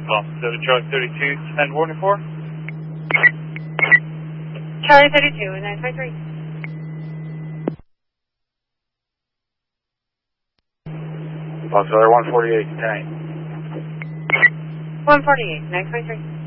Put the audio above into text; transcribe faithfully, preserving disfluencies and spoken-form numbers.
Well, so Charlie thirty-two, send warning for? Charlie thirty-two, nine five three. Auxiliary one forty-eight, tank. one forty-eight, nine five three.